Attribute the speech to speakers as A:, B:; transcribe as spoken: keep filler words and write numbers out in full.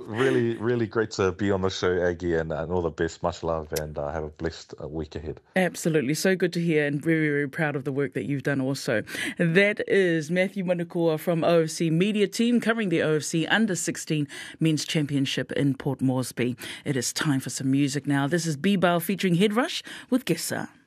A: really, really great to be on the show, Aggie, and, and all the best. Much love, and uh, have a blessed uh, week ahead.
B: Absolutely. So good to hear, and very, very proud of the work that you've done also. That is Matthew Manukua from O F C Media Team, covering the O F C Under sixteen Men's Championship in Port Moresby. It is time for some music now. This is B-Bale featuring Head Rush with Gessa.